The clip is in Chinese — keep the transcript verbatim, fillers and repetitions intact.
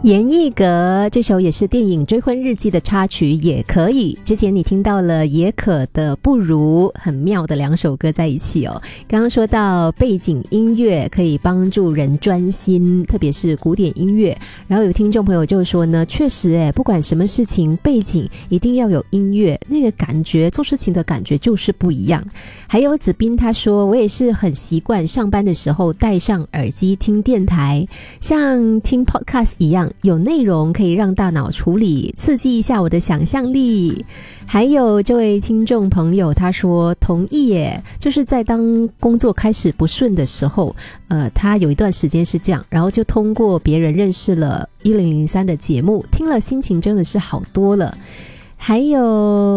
严艺格这首也是电影《追婚日记》的插曲，也可以。之前你听到了也可的不如，很妙的两首歌在一起哦。刚刚说到背景音乐可以帮助人专心，特别是古典音乐。然后有听众朋友就说呢，确实诶，不管什么事情，背景一定要有音乐，那个感觉做事情的感觉就是不一样。还有子斌他说，我也是很习惯上班的时候戴上耳机听电台，像听 podcast 一样，有内容可以让大脑处理，刺激一下我的想象力。还有这位听众朋友他说同意耶，就是在当工作开始不顺的时候，呃，他有一段时间是这样，然后就通过别人认识了一零零三的节目，听了心情真的是好多了。还有